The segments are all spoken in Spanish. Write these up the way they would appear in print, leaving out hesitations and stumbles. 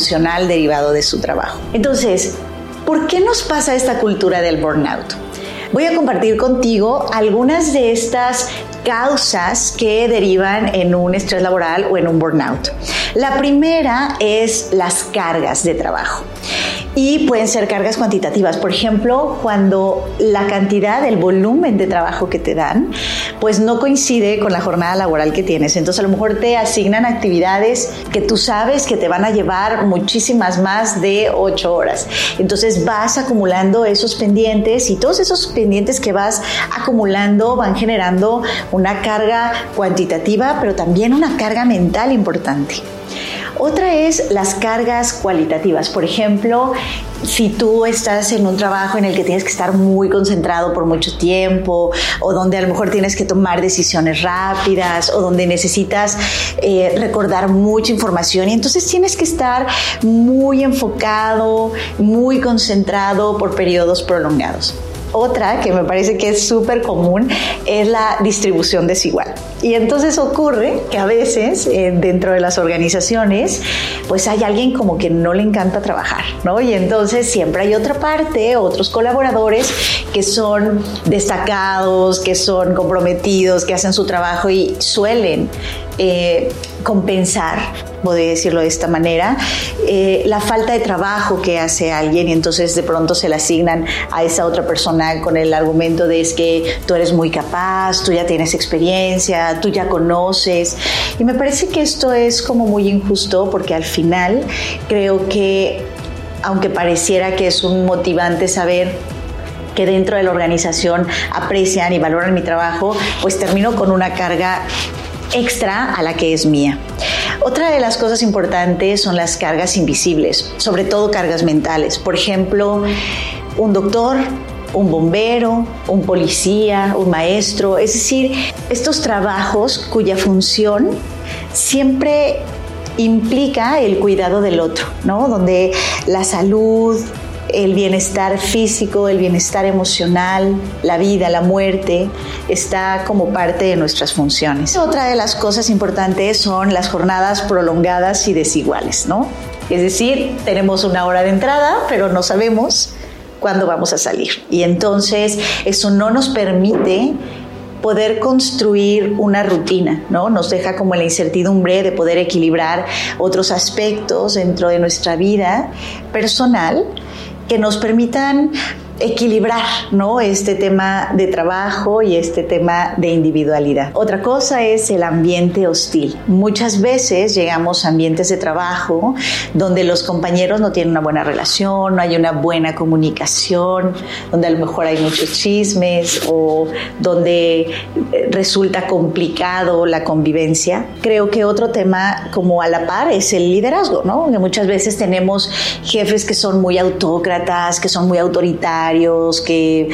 emocional derivado de su trabajo. Entonces, ¿por qué nos pasa esta cultura del burnout? Voy a compartir contigo algunas de estas causas que derivan en un estrés laboral o en un burnout. La primera es las cargas de trabajo. Y pueden ser cargas cuantitativas. Por ejemplo, cuando la cantidad, el volumen de trabajo que te dan, pues no coincide con la jornada laboral que tienes. Entonces, a lo mejor te asignan actividades que tú sabes que te van a llevar muchísimas más de 8 horas. Entonces, vas acumulando esos pendientes y todos esos pendientes que vas acumulando van generando una carga cuantitativa, pero también una carga mental importante. Otra es las cargas cualitativas. Por ejemplo, si tú estás en un trabajo en el que tienes que estar muy concentrado por mucho tiempo, o donde a lo mejor tienes que tomar decisiones rápidas, o donde necesitas recordar mucha información, y entonces tienes que estar muy enfocado, muy concentrado por periodos prolongados. Otra que me parece que es súper común es la distribución desigual. Y entonces ocurre que a veces dentro de las organizaciones pues hay alguien como que no le encanta trabajar, ¿no? Y entonces siempre hay otra parte, otros colaboradores que son destacados, que son comprometidos, que hacen su trabajo y suelen compensar, podría decirlo de esta manera, la falta de trabajo que hace alguien, y entonces de pronto se le asignan a esa otra persona con el argumento de es que tú eres muy capaz, tú ya tienes experiencia, tú ya conoces. Y me parece que esto es como muy injusto, porque al final creo que, aunque pareciera que es un motivante saber que dentro de la organización aprecian y valoran mi trabajo, pues termino con una carga extra a la que es mía. Otra de las cosas importantes son las cargas invisibles, sobre todo cargas mentales. Por ejemplo, un doctor, un bombero, un policía, un maestro, es decir, estos trabajos cuya función siempre implica el cuidado del otro, ¿no? Donde la salud, el bienestar físico, el bienestar emocional, la vida, la muerte, está como parte de nuestras funciones. Otra de las cosas importantes son las jornadas prolongadas y desiguales, ¿no? Es decir, tenemos una hora de entrada, pero no sabemos cuándo vamos a salir. Y entonces eso no nos permite poder construir una rutina, ¿no? Nos deja como la incertidumbre de poder equilibrar otros aspectos dentro de nuestra vida personal que nos permitan equilibrar, ¿no? Este tema de trabajo y este tema de individualidad. Otra cosa es el ambiente hostil. Muchas veces llegamos a ambientes de trabajo donde los compañeros no tienen una buena relación, no hay una buena comunicación, donde a lo mejor hay muchos chismes o donde resulta complicado la convivencia. Creo que otro tema como a la par es el liderazgo, ¿no? Que muchas veces tenemos jefes que son muy autócratas, que son muy autoritarios, que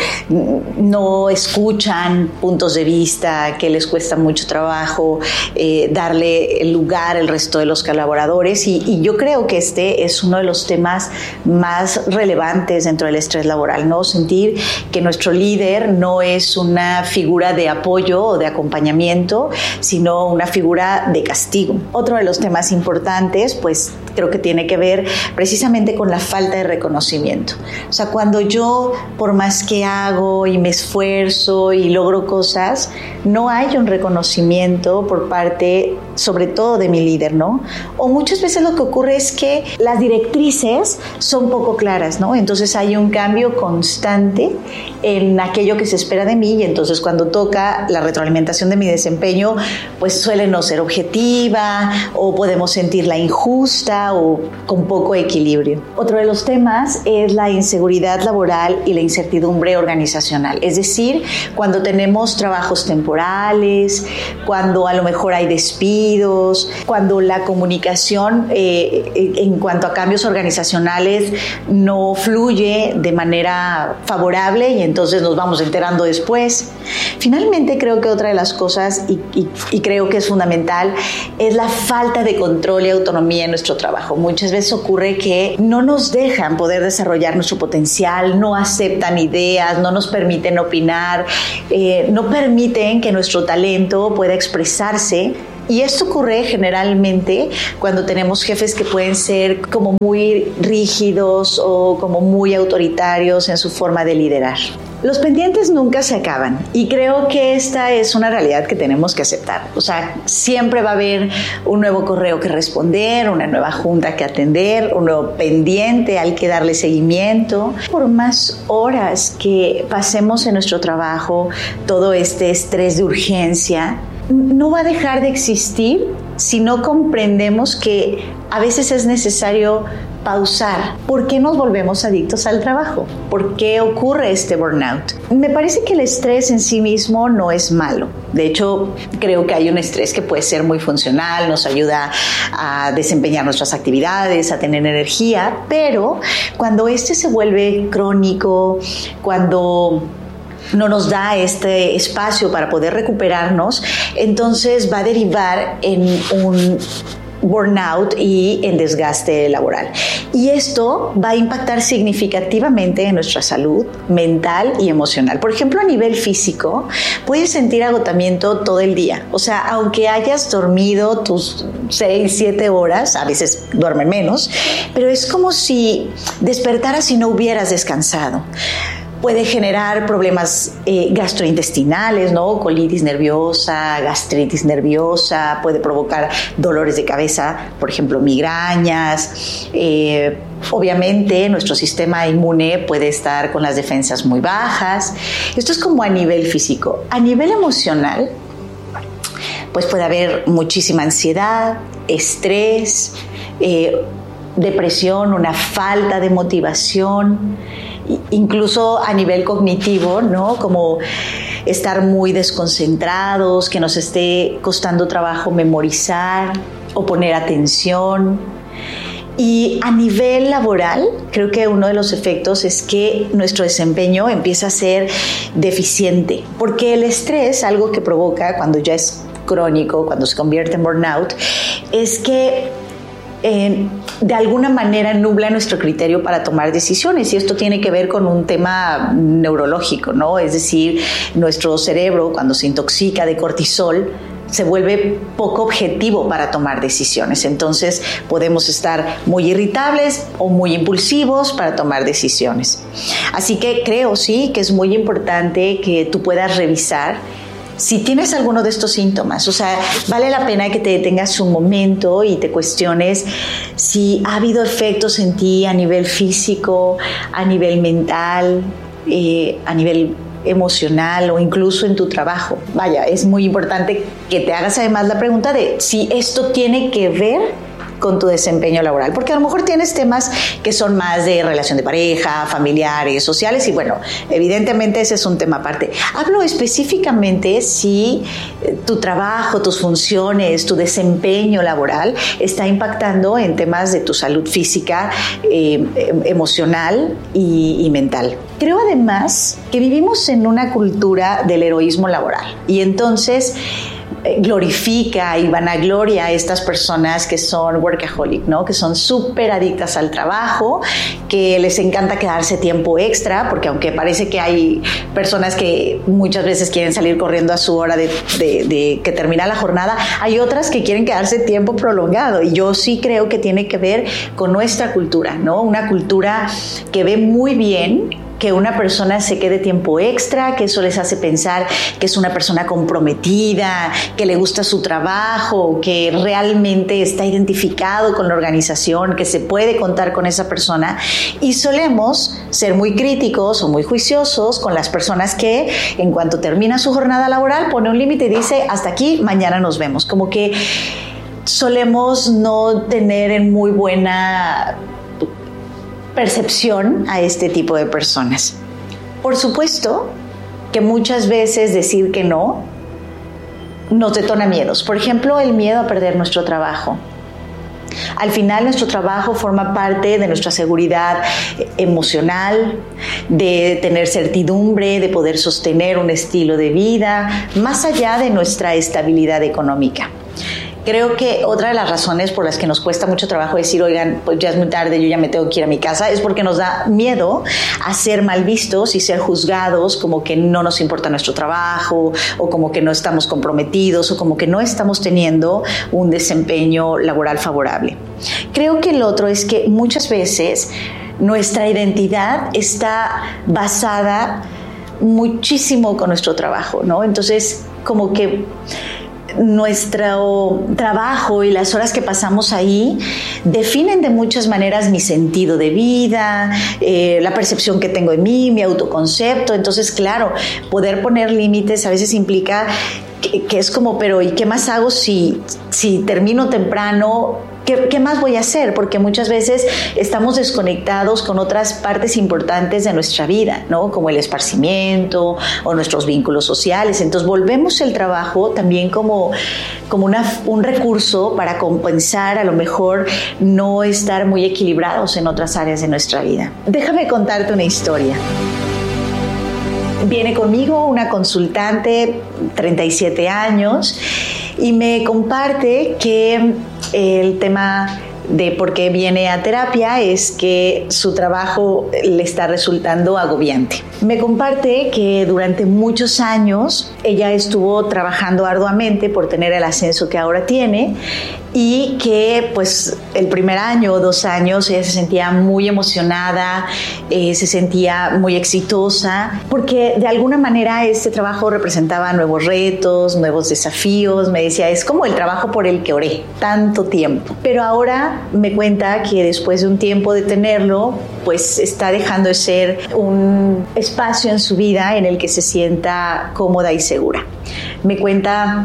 no escuchan puntos de vista, que les cuesta mucho trabajo darle el lugar al resto de los colaboradores, y yo creo que este es uno de los temas más relevantes dentro del estrés laboral, ¿no? Sentir que nuestro líder no es una figura de apoyo o de acompañamiento, sino una figura de castigo. Otro de los temas importantes, pues creo que tiene que ver precisamente con la falta de reconocimiento. O sea, cuando yo, por más que hago y me esfuerzo y logro cosas, no hay un reconocimiento por parte, sobre todo de mi líder, ¿no? O muchas veces lo que ocurre es que las directrices son poco claras, ¿no? Entonces hay un cambio constante en aquello que se espera de mí, y entonces cuando toca la retroalimentación de mi desempeño, pues suele no ser objetiva, o podemos sentirla injusta o con poco equilibrio. Otro de los temas es la inseguridad laboral y la incertidumbre organizacional. Es decir, cuando tenemos trabajos temporales, cuando a lo mejor hay despidos, cuando la comunicación en cuanto a cambios organizacionales no fluye de manera favorable, y entonces nos vamos enterando después. Finalmente, creo que otra de las cosas, y creo que es fundamental, es la falta de control y autonomía en nuestro trabajo. Muchas veces ocurre que no nos dejan poder desarrollar nuestro potencial, no aceptan ideas, no nos permiten opinar, no permiten que nuestro talento pueda expresarse Y esto ocurre generalmente cuando tenemos jefes que pueden ser como muy rígidos o como muy autoritarios en su forma de liderar. Los pendientes nunca se acaban y creo que esta es una realidad que tenemos que aceptar. O sea, siempre va a haber un nuevo correo que responder, una nueva junta que atender, un nuevo pendiente al que darle seguimiento. Por más horas que pasemos en nuestro trabajo, todo este estrés de urgencia no va a dejar de existir si no comprendemos que a veces es necesario pausar. ¿Por qué nos volvemos adictos al trabajo? ¿Por qué ocurre este burnout? Me parece que el estrés en sí mismo no es malo. De hecho, creo que hay un estrés que puede ser muy funcional, nos ayuda a desempeñar nuestras actividades, a tener energía, pero cuando este se vuelve crónico, cuando no nos da este espacio para poder recuperarnos, entonces va a derivar en un burnout y en desgaste laboral. Y esto va a impactar significativamente en nuestra salud mental y emocional. Por ejemplo, a nivel físico, puedes sentir agotamiento todo el día. O sea, aunque hayas dormido tus 6, 7 horas, a veces duermen menos, pero es como si despertaras y no hubieras descansado. Puede generar problemas gastrointestinales, ¿no? Colitis nerviosa, gastritis nerviosa, puede provocar dolores de cabeza, por ejemplo, migrañas. Obviamente, nuestro sistema inmune puede estar con las defensas muy bajas. Esto es como a nivel físico. A nivel emocional, pues puede haber muchísima ansiedad, estrés, depresión, una falta de motivación. Incluso a nivel cognitivo, ¿no? Como estar muy desconcentrados, que nos esté costando trabajo memorizar o poner atención. Y a nivel laboral, creo que uno de los efectos es que nuestro desempeño empieza a ser deficiente, porque el estrés, algo que provoca cuando ya es crónico, cuando se convierte en burnout, es que de alguna manera nubla nuestro criterio para tomar decisiones, y esto tiene que ver con un tema neurológico, ¿no? Es decir, nuestro cerebro, cuando se intoxica de cortisol, se vuelve poco objetivo para tomar decisiones. Entonces podemos estar muy irritables o muy impulsivos para tomar decisiones. Así que creo sí que es muy importante que tú puedas revisar si tienes alguno de estos síntomas. O sea, vale la pena que te detengas un momento y te cuestiones si ha habido efectos en ti a nivel físico, a nivel mental, a nivel emocional o incluso en tu trabajo. Vaya, es muy importante que te hagas además la pregunta de si esto tiene que ver con tu desempeño laboral, porque a lo mejor tienes temas que son más de relación de pareja, familiares, sociales, y bueno, evidentemente ese es un tema aparte. Hablo específicamente si tu trabajo, tus funciones, tu desempeño laboral está impactando en temas de tu salud física, emocional y mental. Creo además que vivimos en una cultura del heroísmo laboral, y entonces glorifica y vanagloria a estas personas que son workaholic, ¿no? Que son súper adictas al trabajo, que les encanta quedarse tiempo extra, porque aunque parece que hay personas que muchas veces quieren salir corriendo a su hora de que termina la jornada, hay otras que quieren quedarse tiempo prolongado, y yo sí creo que tiene que ver con nuestra cultura, ¿no? Una cultura que ve muy bien que una persona se quede tiempo extra, que eso les hace pensar que es una persona comprometida, que le gusta su trabajo, que realmente está identificado con la organización, que se puede contar con esa persona, y solemos ser muy críticos o muy juiciosos con las personas que en cuanto termina su jornada laboral pone un límite y dice hasta aquí, mañana nos vemos. Como que solemos no tener en muy buena percepción a este tipo de personas. Por supuesto que muchas veces decir que no nos detona miedos. Por ejemplo, el miedo a perder nuestro trabajo. Al final, nuestro trabajo forma parte de nuestra seguridad emocional, de tener certidumbre, de poder sostener un estilo de vida, más allá de nuestra estabilidad económica. Creo que otra de las razones por las que nos cuesta mucho trabajo decir, oigan, pues ya es muy tarde, yo ya me tengo que ir a mi casa, es porque nos da miedo a ser mal vistos y ser juzgados como que no nos importa nuestro trabajo, o como que no estamos comprometidos, o como que no estamos teniendo un desempeño laboral favorable. Creo que el otro es que muchas veces nuestra identidad está basada muchísimo con nuestro trabajo, ¿no? Entonces, como que nuestro trabajo y las horas que pasamos ahí definen de muchas maneras mi sentido de vida, la percepción que tengo de mí, mi autoconcepto. Entonces, claro, poder poner límites a veces implica que es como, pero ¿y qué más hago si termino temprano? ¿Qué más voy a hacer? Porque muchas veces estamos desconectados con otras partes importantes de nuestra vida, ¿no? Como el esparcimiento o nuestros vínculos sociales. Entonces volvemos el trabajo también como un recurso para compensar a lo mejor no estar muy equilibrados en otras áreas de nuestra vida. Déjame contarte una historia. Viene conmigo una consultante, 37 años, y me comparte que el tema de por qué viene a terapia es que su trabajo le está resultando agobiante. Me comparte que durante muchos años ella estuvo trabajando arduamente por tener el ascenso que ahora tiene, y que pues el primer año o 2 años ella se sentía muy emocionada, se sentía muy exitosa, porque de alguna manera este trabajo representaba nuevos retos, nuevos desafíos. Me decía, es como el trabajo por el que oré tanto tiempo. Pero ahora me cuenta que después de un tiempo de tenerlo, pues está dejando de ser un espacio en su vida en el que se sienta cómoda y segura. Me cuenta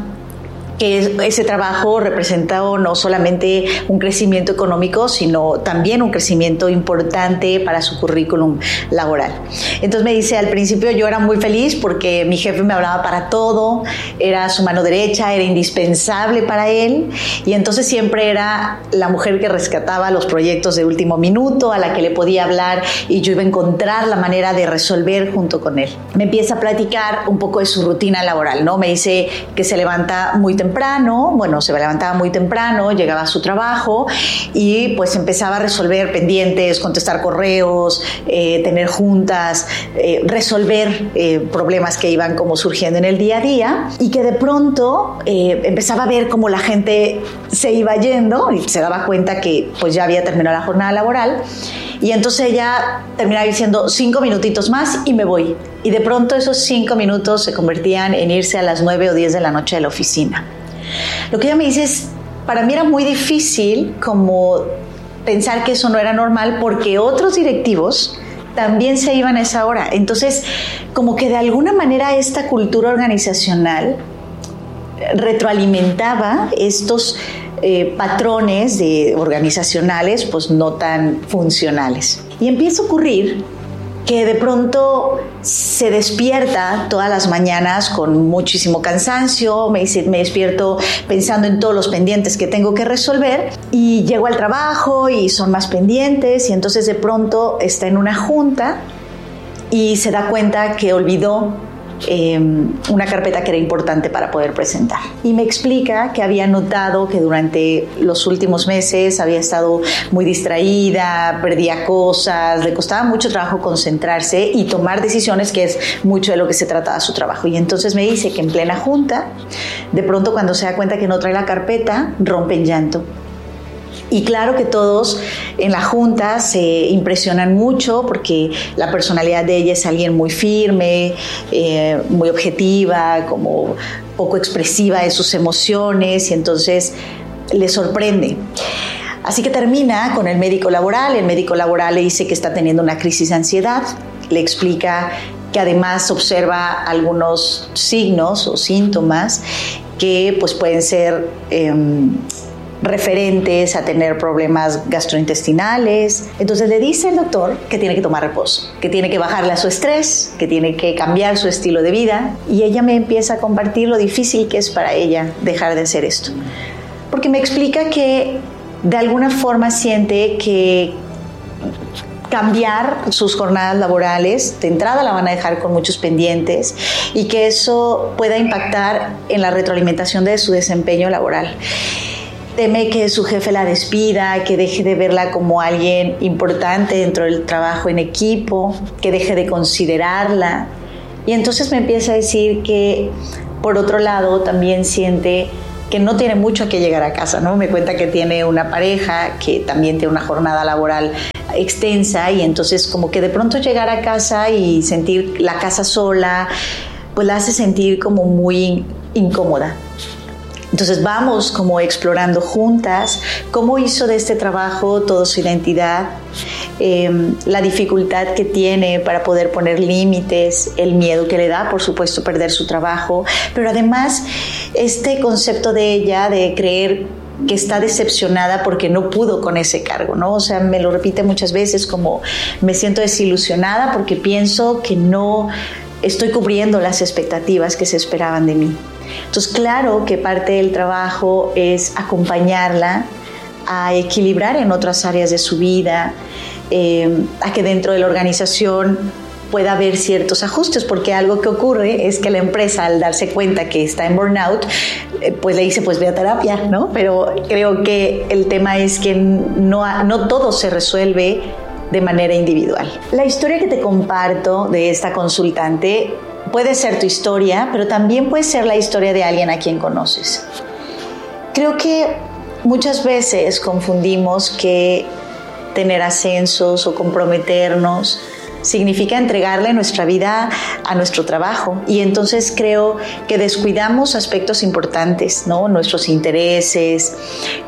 que ese trabajo representó no solamente un crecimiento económico, sino también un crecimiento importante para su currículum laboral. Entonces me dice, al principio yo era muy feliz porque mi jefe me hablaba para todo, era su mano derecha, era indispensable para él, y entonces siempre era la mujer que rescataba los proyectos de último minuto, a la que le podía hablar, y yo iba a encontrar la manera de resolver junto con él. Me empieza a platicar un poco de su rutina laboral, ¿no? Me dice que se levanta muy temprano, se levantaba muy temprano, llegaba a su trabajo y pues empezaba a resolver pendientes, contestar correos, tener juntas, resolver problemas que iban como surgiendo en el día a día, y que de pronto empezaba a ver cómo la gente se iba yendo y se daba cuenta que pues ya había terminado la jornada laboral, y entonces ella terminaba diciendo 5 minutitos más y me voy. Y de pronto esos 5 minutos se convertían en irse a las 9 o 10 de la noche de la oficina. Lo que ella me dice es, para mí era muy difícil como pensar que eso no era normal, porque otros directivos también se iban a esa hora. Entonces, como que de alguna manera esta cultura organizacional retroalimentaba estos patrones organizacionales pues no tan funcionales. Y empieza a ocurrir que de pronto se despierta todas las mañanas con muchísimo cansancio. Me dice, me despierto pensando en todos los pendientes que tengo que resolver, y llego al trabajo y son más pendientes, y entonces de pronto está en una junta y se da cuenta que olvidó una carpeta que era importante para poder presentar. Y me explica que había notado que durante los últimos meses había estado muy distraída, perdía cosas, le costaba mucho trabajo concentrarse y tomar decisiones, que es mucho de lo que se trataba su trabajo. Y entonces me dice que en plena junta, de pronto cuando se da cuenta que no trae la carpeta, rompe en llanto. Y claro que todos en la junta se impresionan mucho, porque la personalidad de ella es alguien muy firme, muy objetiva, como poco expresiva de sus emociones, y entonces le sorprende. Así que termina con el médico laboral. El médico laboral le dice que está teniendo una crisis de ansiedad, le explica que además observa algunos signos o síntomas que pues pueden ser referentes a tener problemas gastrointestinales. Entonces le dice el doctor que tiene que tomar reposo, que tiene que bajarle a su estrés, que tiene que cambiar su estilo de vida. Y ella me empieza a compartir lo difícil que es para ella dejar de hacer esto, porque me explica que de alguna forma siente que cambiar sus jornadas laborales, de entrada la van a dejar con muchos pendientes y que eso pueda impactar en la retroalimentación de su desempeño laboral. Teme que su jefe la despida, que deje de verla como alguien importante dentro del trabajo en equipo, que deje de considerarla. Y entonces me empieza a decir que, por otro lado, también siente que no tiene mucho que llegar a casa, ¿no? Me cuenta que tiene una pareja, que también tiene una jornada laboral extensa y entonces como que de pronto llegar a casa y sentir la casa sola, pues la hace sentir como muy incómoda. Entonces vamos como explorando juntas cómo hizo de este trabajo toda su identidad, la dificultad que tiene para poder poner límites, el miedo que le da, por supuesto, perder su trabajo, pero además este concepto de ella de creer que está decepcionada porque no pudo con ese cargo, ¿no? O sea, me lo repite muchas veces como me siento desilusionada porque pienso que no estoy cubriendo las expectativas que se esperaban de mí. Entonces, claro que parte del trabajo es acompañarla a equilibrar en otras áreas de su vida, a que dentro de la organización pueda haber ciertos ajustes, porque algo que ocurre es que la empresa, al darse cuenta que está en burnout, pues le dice, pues ve a terapia, ¿no? Pero creo que el tema es que no todo se resuelve de manera individual. La historia que te comparto de esta consultante puede ser tu historia, pero también puede ser la historia de alguien a quien conoces. Creo que muchas veces confundimos que tener ascensos o comprometernos significa entregarle nuestra vida a nuestro trabajo y entonces creo que descuidamos aspectos importantes, ¿no? Nuestros intereses,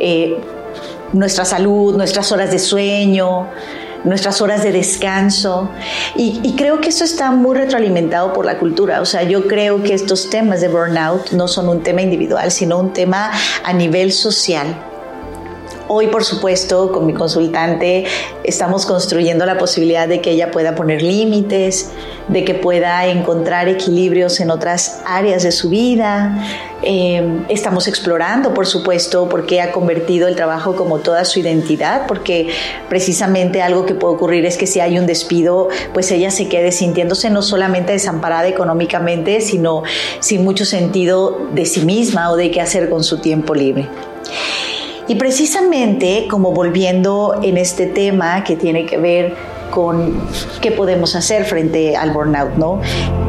nuestra salud, nuestras horas de sueño, nuestras horas de descanso y creo que eso está muy retroalimentado por la cultura. O sea, yo creo que estos temas de burnout no son un tema individual, sino un tema a nivel social. Hoy, por supuesto, con mi consultante estamos construyendo la posibilidad de que ella pueda poner límites, de que pueda encontrar equilibrios en otras áreas de su vida. Estamos explorando, por supuesto, por qué ha convertido el trabajo como toda su identidad, porque precisamente algo que puede ocurrir es que si hay un despido, pues ella se quede sintiéndose no solamente desamparada económicamente, sino sin mucho sentido de sí misma o de qué hacer con su tiempo libre. Y precisamente como volviendo en este tema que tiene que ver con qué podemos hacer frente al burnout, ¿no?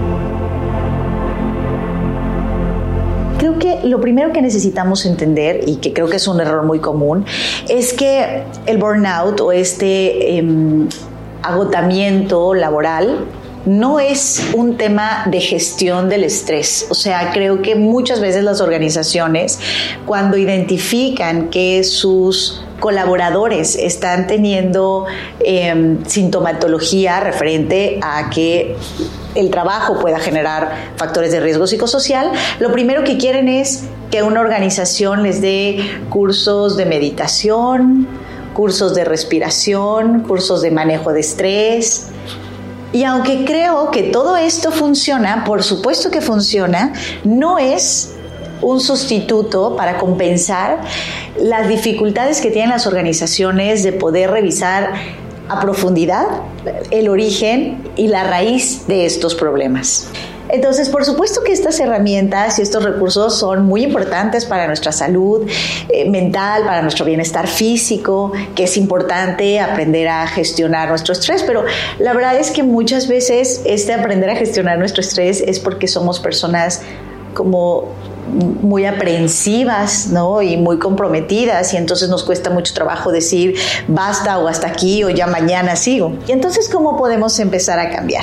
Creo que lo primero que necesitamos entender, y que creo que es un error muy común, es que el burnout o este agotamiento laboral no es un tema de gestión del estrés. O sea, creo que muchas veces las organizaciones, cuando identifican que sus colaboradores están teniendo sintomatología referente a que el trabajo pueda generar factores de riesgo psicosocial, lo primero que quieren es que una organización les dé cursos de meditación, cursos de respiración, cursos de manejo de estrés. Y aunque creo que todo esto funciona, por supuesto que funciona, no es un sustituto para compensar las dificultades que tienen las organizaciones de poder revisar a profundidad el origen y la raíz de estos problemas. Entonces, por supuesto que estas herramientas y estos recursos son muy importantes para nuestra salud mental, para nuestro bienestar físico, que es importante aprender a gestionar nuestro estrés, pero la verdad es que muchas veces aprender a gestionar nuestro estrés es porque somos personas como muy aprensivas, ¿no? Y muy comprometidas y entonces nos cuesta mucho trabajo decir basta o hasta aquí o ya mañana sigo. Y entonces, ¿cómo podemos empezar a cambiar?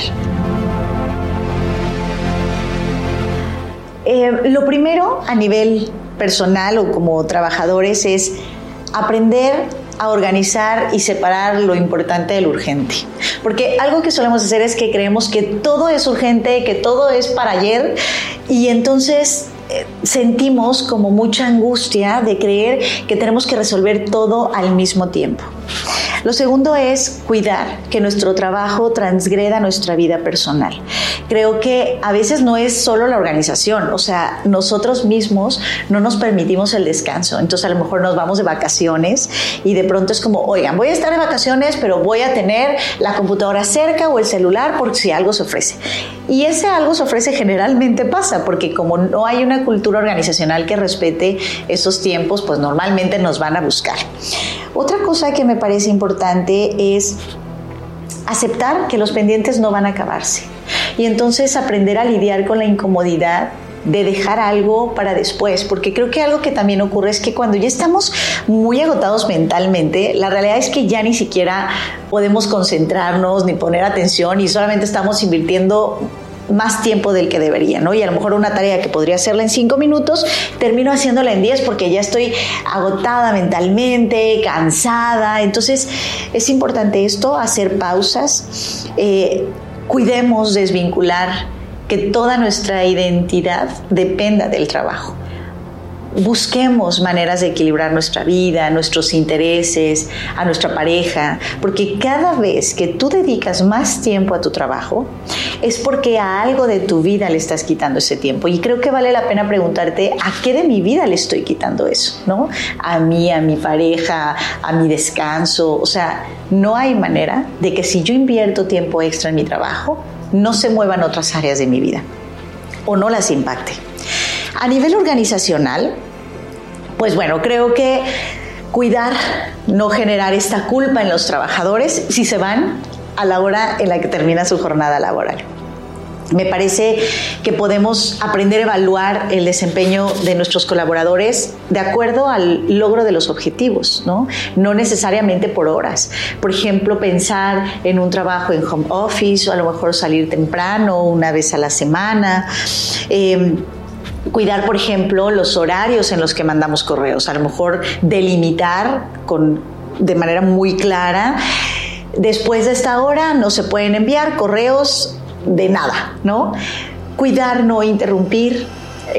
Lo primero a nivel personal o como trabajadores es aprender a organizar y separar lo importante del urgente. Porque algo que solemos hacer es que creemos que todo es urgente, que todo es para ayer y entonces sentimos como mucha angustia de creer que tenemos que resolver todo al mismo tiempo. Lo segundo es cuidar que nuestro trabajo transgreda nuestra vida personal, Creo que a veces no es solo la organización, o sea, nosotros mismos no nos permitimos el descanso. Entonces a lo mejor nos vamos de vacaciones y de pronto es como, oigan, voy a estar de vacaciones, pero voy a tener la computadora cerca o el celular por si algo se ofrece. Y ese algo se ofrece generalmente pasa, porque como no hay una cultura organizacional que respete esos tiempos, pues normalmente nos van a buscar. Otra cosa que me parece importante es aceptar que los pendientes no van a acabarse y entonces aprender a lidiar con la incomodidad de dejar algo para después, porque creo que algo que también ocurre es que cuando ya estamos muy agotados mentalmente, la realidad es que ya ni siquiera podemos concentrarnos ni poner atención y solamente estamos invirtiendo más tiempo del que debería, ¿no? Y a lo mejor una tarea que podría hacerla en 5 minutos, termino haciéndola en 10 porque ya estoy agotada mentalmente, cansada. Entonces, es importante esto, hacer pausas, cuidemos desvincular que toda nuestra identidad dependa del trabajo. Busquemos maneras de equilibrar nuestra vida, nuestros intereses, a nuestra pareja, porque cada vez que tú dedicas más tiempo a tu trabajo, es porque a algo de tu vida le estás quitando ese tiempo. Y creo que vale la pena preguntarte, ¿a qué de mi vida le estoy quitando eso? ¿No? A mí, a mi pareja, a mi descanso. O sea, no hay manera de que si yo invierto tiempo extra en mi trabajo, no se muevan otras áreas de mi vida o no las impacte. A nivel organizacional, pues bueno, creo que cuidar, no generar esta culpa en los trabajadores si se van a la hora en la que termina su jornada laboral. Me parece que podemos aprender a evaluar el desempeño de nuestros colaboradores de acuerdo al logro de los objetivos, ¿no? No necesariamente por horas. Por ejemplo, pensar en un trabajo en home office o a lo mejor salir temprano una vez a la semana. Cuidar, por ejemplo, los horarios en los que mandamos correos. A lo mejor delimitar de manera muy clara, después de esta hora no se pueden enviar correos de nada, ¿no? Cuidar, no interrumpir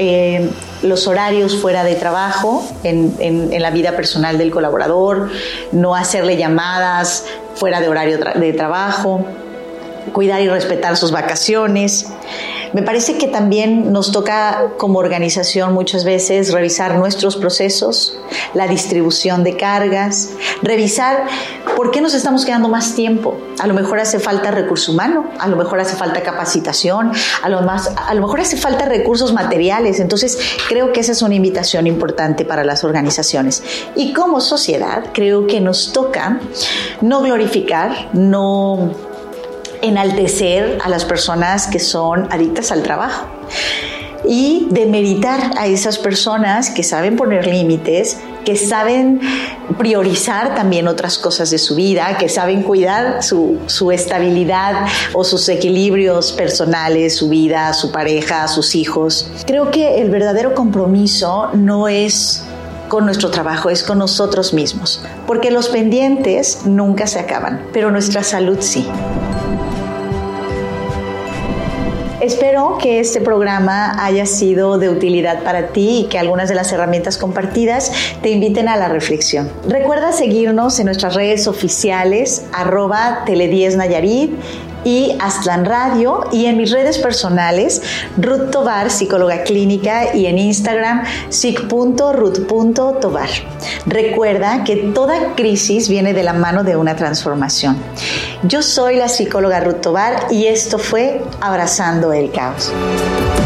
los horarios fuera de trabajo, en la vida personal del colaborador, no hacerle llamadas fuera de horario de trabajo, cuidar y respetar sus vacaciones. Me parece que también nos toca como organización muchas veces revisar nuestros procesos, la distribución de cargas, revisar por qué nos estamos quedando más tiempo. A lo mejor hace falta recurso humano, a lo mejor hace falta capacitación, a lo mejor hace falta recursos materiales. Entonces, creo que esa es una invitación importante para las organizaciones. Y como sociedad, creo que nos toca no glorificar, no enaltecer a las personas que son adictas al trabajo y demeritar a esas personas que saben poner límites, que saben priorizar también otras cosas de su vida, que saben cuidar su estabilidad o sus equilibrios personales, su vida, su pareja, sus hijos. Creo que el verdadero compromiso no es con nuestro trabajo, es con nosotros mismos, porque los pendientes nunca se acaban, pero nuestra salud sí. Espero que este programa haya sido de utilidad para ti y que algunas de las herramientas compartidas te inviten a la reflexión. Recuerda seguirnos en nuestras redes oficiales @Tele10 Nayarit y Aztlán Radio, y en mis redes personales Ruth Tovar, psicóloga clínica, y en Instagram psic.ruth.tovar. Recuerda que toda crisis viene de la mano de una transformación. Yo soy la psicóloga Ruth Tovar y esto fue Abrazando el Caos.